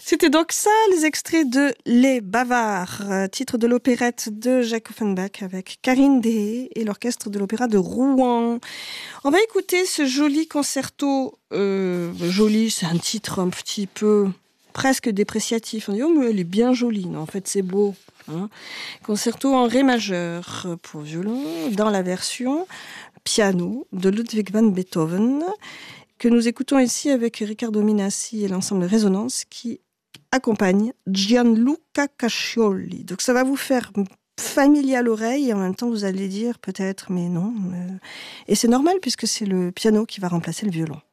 C'était donc ça, les extraits de Les Bavards, titre de l'opérette de Jacques Offenbach avec Karine Deshaies et l'orchestre de l'Opéra de Rouen. On va écouter ce joli concerto. Joli, c'est un titre un petit peu presque dépréciatif. On dit, oh, mais elle est bien jolie. Non, en fait, c'est beau. Hein. Concerto en ré majeur pour violon, dans la version piano de Ludwig van Beethoven, que nous écoutons ici avec Riccardo Minassi et l'ensemble Résonance qui accompagne Gianluca Cascioli. Donc ça va vous faire familier à l'oreille et en même temps vous allez dire peut-être mais non. Et c'est normal puisque c'est le piano qui va remplacer le violon.